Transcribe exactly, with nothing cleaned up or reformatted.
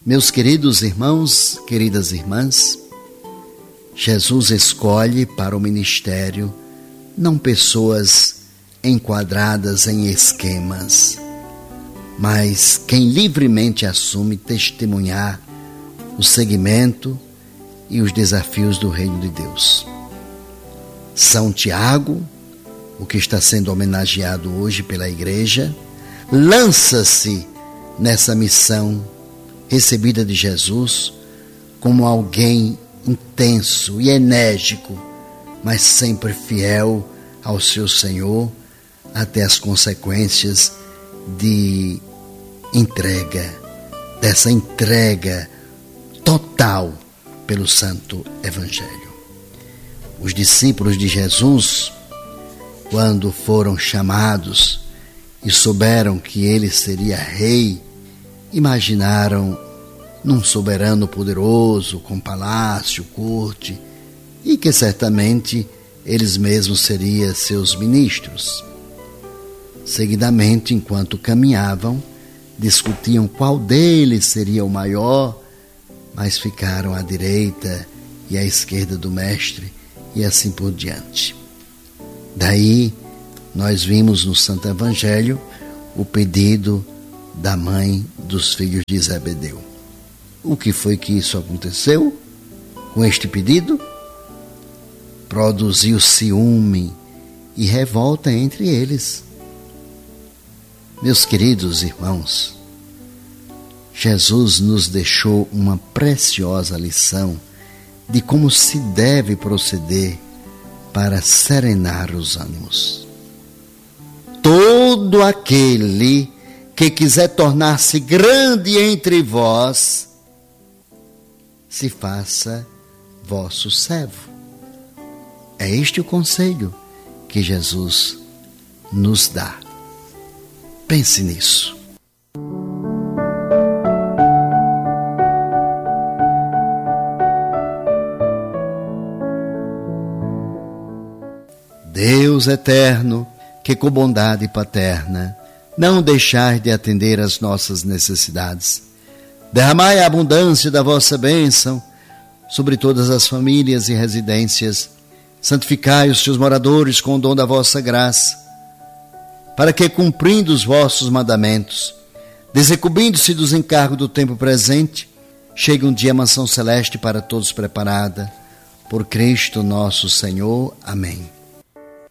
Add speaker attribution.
Speaker 1: Meus queridos irmãos, queridas irmãs, Jesus escolhe para o ministério não pessoas enquadradas em esquemas, mas quem livremente assume testemunhar o segmento e os desafios do reino de Deus. São Tiago, o que está sendo homenageado hoje pela igreja, lança-se nessa missão recebida de Jesus como alguém intenso e enérgico, mas sempre fiel ao seu Senhor até as consequências de entrega, dessa entrega total pelo Santo Evangelho. Os discípulos de Jesus, quando foram chamados e souberam que ele seria rei, imaginaram num soberano poderoso, com palácio, corte, e que certamente eles mesmos seriam seus ministros. Seguidamente, enquanto caminhavam, discutiam qual deles seria o maior, mas ficaram à direita e à esquerda do mestre, e assim por diante. Daí, nós vimos no Santo Evangelho o pedido da mãe dos filhos de Zebedeu. O que foi que isso aconteceu com este pedido? Produziu ciúme e revolta entre eles. Meus queridos irmãos, Jesus nos deixou uma preciosa lição de como se deve proceder para serenar os ânimos. Todo aquele que quiser tornar-se grande entre vós, se faça vosso servo. É este o conselho que Jesus nos dá. Pense nisso. Deus eterno, que com bondade paterna não deixais de atender às nossas necessidades, derramai a abundância da vossa bênção sobre todas as famílias e residências, santificai os seus moradores com o dom da vossa graça, para que, cumprindo os vossos mandamentos, desencobrindo-se dos encargos do tempo presente, chegue um dia a mansão celeste para todos preparada, por Cristo nosso Senhor. Amém.